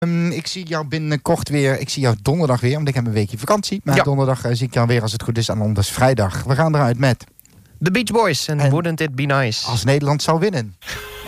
Ik zie jou binnenkort weer. Ik zie jou donderdag weer, want ik heb een weekje vakantie. Maar donderdag zie ik jou weer als het goed is. En anders vrijdag. We gaan eruit met The Beach Boys en Wouldn't It Be Nice. Als Nederland zou winnen.